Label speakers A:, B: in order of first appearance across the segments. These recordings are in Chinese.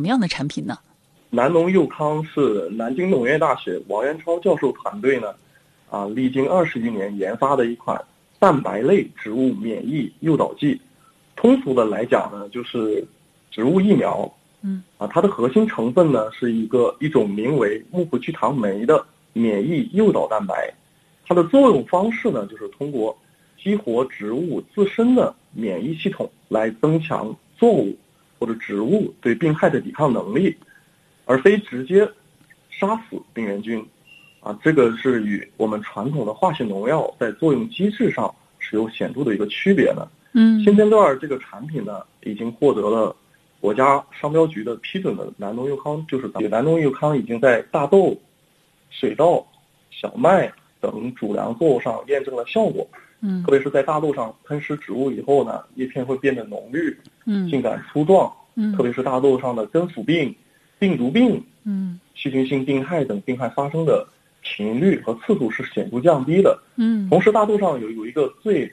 A: 么样的产品呢？
B: 南农佑康是南京农业大学王元超教授团队呢，历经20余年研发的一款蛋白类植物免疫诱导剂。通俗的来讲呢，就是植物疫苗。它的核心成分呢是一种名为木葡聚糖酶的免疫诱导蛋白。它的作用方式呢，就是通过激活植物自身的免疫系统来增强作物或者植物对病害的抵抗能力，而非直接杀死病原菌。这个是与我们传统的化学农药在作用机制上是有显著的一个区别的。现阶段这个产品呢，已经获得了国家商标局的批准的南农佑康，就是南农佑康已经在大豆、水稻、小麦等主粮作物上验证了效果。特别是在大豆上喷施植物以后呢，叶片会变得浓绿，茎秆粗壮。特别是大豆上的根腐病、病毒病、细菌性病害等病害发生的频率和次数是显著降低的。同时大豆上有一个最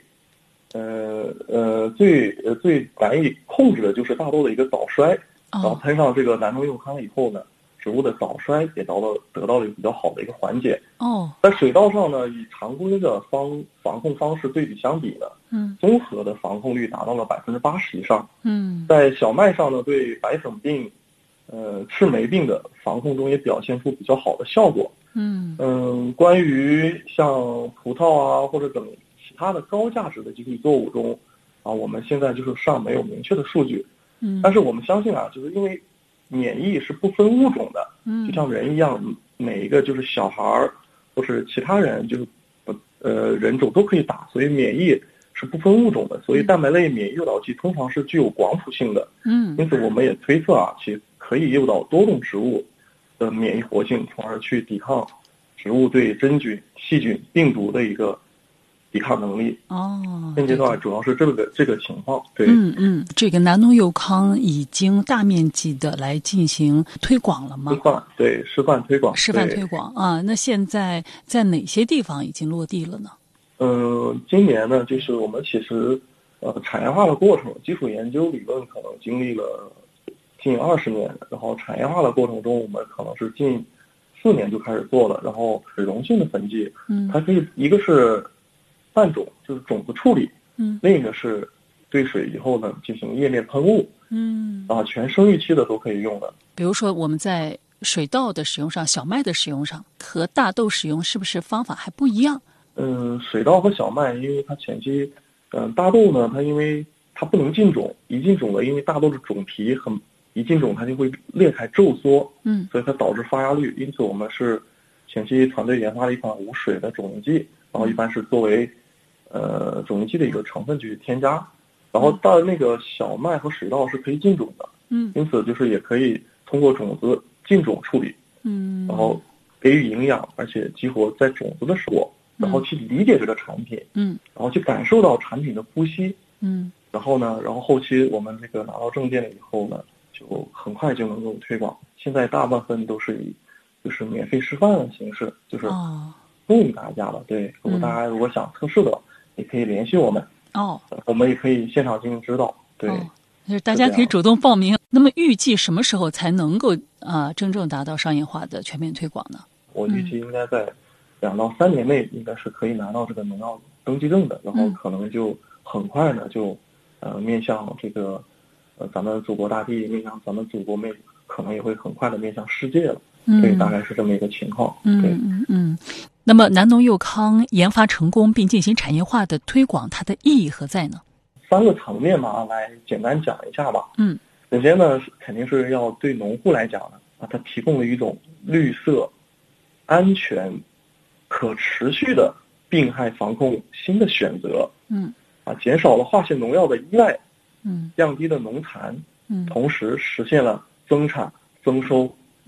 B: 难以控制的就是大豆的一个早衰。然后喷上这个南农佑康以后呢，植物的早衰也得到了一个比较好的一个缓解。在水稻上呢，与常规的防控方式对比相比呢，综合的防控率达到了80%以上。在小麦上呢，对白粉病、赤霉病的防控中也表现出比较好的效果。关于像葡萄或者等其他的高价值的基础作物中，我们现在就是尚没有明确的数据。但是我们相信就是因为免疫是不分物种的，就像人一样，每一个就是小孩或是其他人就是人种都可以打，所以免疫是不分物种的。所以蛋白类免疫诱导剂通常是具有广谱性的。因此我们也推测其可以诱导多种植物的免疫活性，从而去抵抗植物对真菌、细菌、病毒的一个抵抗能力。现阶段主要是这个情况。对，
A: 这个南农佑康已经大面积的来进行推广了吗？
B: 示范推广。
A: 那现在在哪些地方已经落地了呢？
B: 今年呢，就是我们其实产业化的过程，基础研究理论可能经历了近20年，然后产业化的过程中，我们可能是近4年就开始做了。然后水溶性的粉剂，它可以一个是拌种，就是种子处理，另一个是兑水以后呢进行叶面喷雾，全生育期的都可以用的。
A: 比如说我们在水稻的使用上、小麦的使用上和大豆使用是不是方法还不一样？
B: 水稻和小麦，因为它前期，大豆呢，它因为它不能浸种，一浸种了，因为大豆的种皮一浸种它就会裂开皱缩，所以它导致发芽率。因此我们是前期团队研发了一款无水的种子剂，然后一般是作为种子剂的一个成分去添加。然后到那个小麦和水稻是可以浸种的，因此就是也可以通过种子浸种处理，然后给予营养，而且激活在种子的时候，然后去理解这个产品，然后去感受到产品的呼吸，然后后期我们这个拿到证件了以后呢，就很快就能够推广。现在大部分都是以就是免费示范的形式，就是供应大家的。对，如果大家如果想测试的，也可以联系我们。我们也可以现场进行指导。对，
A: 就是大家可以主动报名。那么预计什么时候才能够真正达到商业化的全面推广呢？
B: 我预计应该在2到3年内，应该是可以拿到这个农药登记证的，然后可能就很快呢就面向这个咱们祖国大地，面向咱们祖国可能也会很快的面向世界了。对，大概是这么一个情况。
A: 那么南农佑康研发成功并进行产业化的推广，它的意义何在呢
B: ？3个层面来简单讲一下吧。首先呢，肯定是要对农户来讲呢，它提供了一种绿色、安全、可持续的病害防控新的选择。减少了化学农药的依赖，降低了农残，同时实现了增产增收。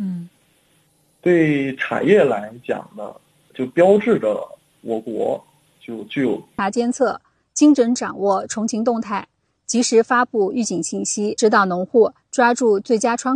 B: 对产业来讲呢，就标志着我国就具有
C: 查监测、精准掌握虫禽动态，及时发布预警信息，指导农户抓住最佳窗